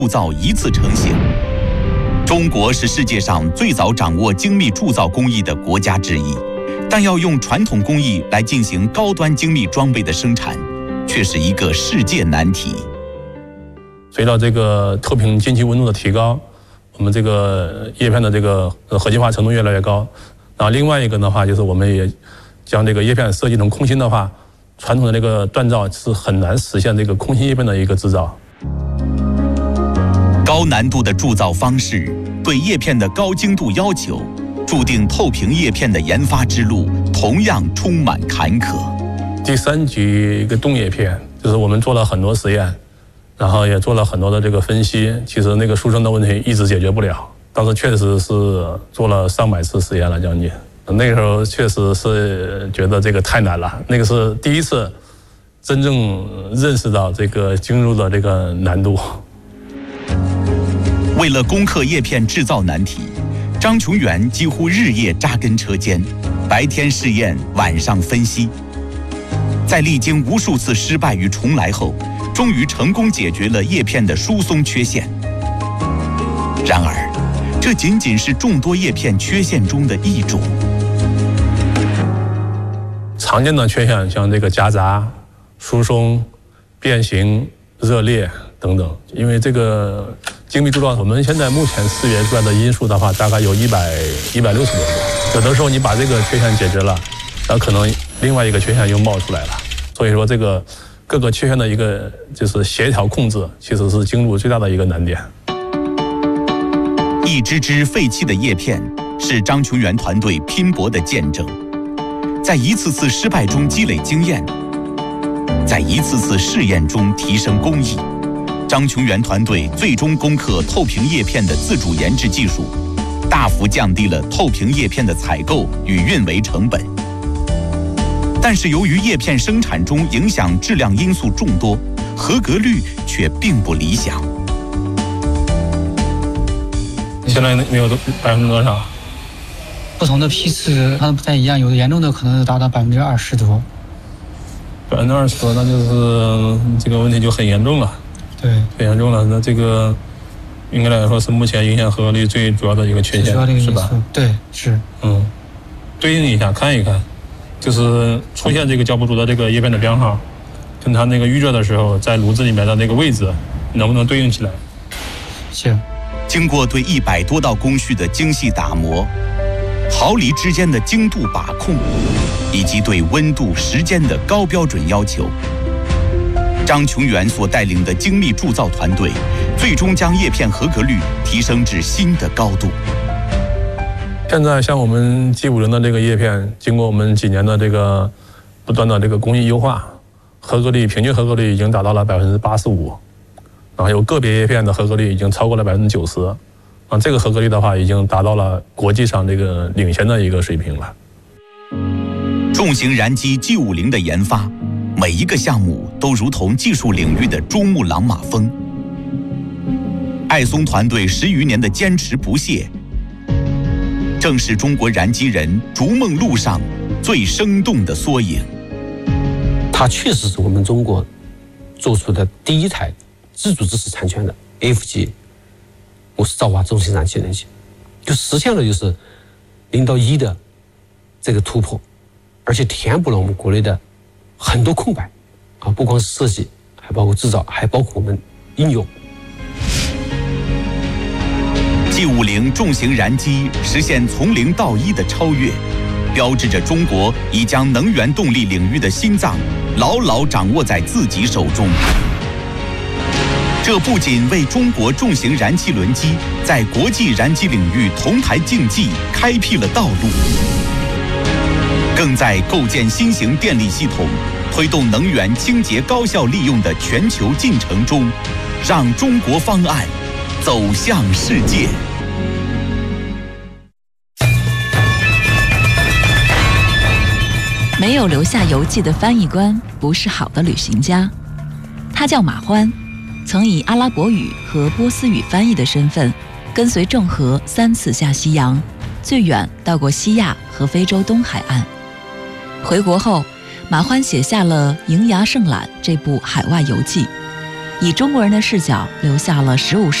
铸造一次成型。中国是世界上最早掌握精密铸造工艺的国家之一，但要用传统工艺来进行高端精密装备的生产，却是一个世界难题。 随着这个透屏晶体温度的提高，我们这个叶片的这个合金化程度越来越高。然后另外一个的话，就是我们也将这个叶片设计成空心的话，传统的这个锻造是很难实现这个空心叶片的一个制造。 高难度的铸造方式对叶片的高精度要求，注定透屏叶片的研发之路同样充满坎坷。 第3级一个动叶片，就是我们做了很多实验，然后也做了很多的这个分析，其实那个书生的问题一直解决不了。当时确实是做了上百次实验了，将近。那个时候确实是觉得这个太难了，那个是第一次真正认识到这个精入的这个难度。 为了攻克叶片制造难题，张琼元几乎日夜扎根车间，白天试验，晚上分析。在历经无数次失败与重来后，终于成功解决了叶片的疏松缺陷。然而，这仅仅是众多叶片缺陷中的一种。 常见的缺陷像这个夹杂、疏松、变形、热裂等等。因为这个精密铸造，我们现在目前识别出来的因素的话，大概有160多个。有的时候你把这个缺陷解决了，然后可能另外一个缺陷又冒出来了。所以说，这个各个缺陷的一个就是协调控制，其实是精入最大的一个难点。 一只只废弃的叶片是张琼元团队拼搏的见证，在一次次失败中积累经验，在一次次试验中提升工艺。张琼元团队最终攻克透屏叶片的自主研制技术，大幅降低了透屏叶片的采购与运维成本。但是由于叶片生产中影响质量因素众多，合格率却并不理想。 现在没有多少？ 不同的批次它不太一样，有的严重的可能达到20%多。 20%多，那就是这个问题就很严重了。 对， 很严重了。那这个应该来说是目前影响合格率最主要的一个缺陷，是吧？ 对，是。 对应一下，看一看，就是出现这个胶不足的这个叶片的编号，跟它那个预热的时候在炉子里面的那个位置能不能对应起来？ 是。 经过对100多道工序的精细打磨，毫厘之间的精度把控，以及对温度、时间的高标准要求，张琼元所带领的精密铸造团队，最终将叶片合格率提升至新的高度。 现在像我们G50的这个叶片，经过我们几年的这个不断的这个工艺优化，合格率平均合格率已经达到了85%，然后有个别叶片的合格率已经超过了90%，这个合格率的话已经达到了国际上这个领先的一个水平了。 重型燃机G50的研发，每一个项目都如同技术领域的珠穆朗玛峰。艾松团队10余年的坚持不懈，正是中国燃机人逐梦路上最生动的缩影。 它确实是我们中国做出的第一台自主知识产权的 F 级50兆瓦重型燃气人机，就实现了就是0到1的这个突破，而且填补了我们国内的很多空白啊，不光是设计，还包括制造，还包括我们应用。 G50重型燃机实现从0到1的超越，标志着中国已将能源动力领域的心脏牢牢掌握在自己手中。这不仅为中国重型燃气轮机在国际燃机领域同台竞技开辟了道路，更在构建新型电力系统、推动能源清洁高效利用的全球进程中，让中国方案走向世界。 没有留下游记的翻译官不是好的旅行家。他叫马欢，曾以阿拉伯语和波斯语翻译的身份，跟随郑和3次下西洋，最远到过西亚和非洲东海岸。回国后，马欢写下了《瀛涯胜览》这部海外游记， 以中国人的视角留下了15世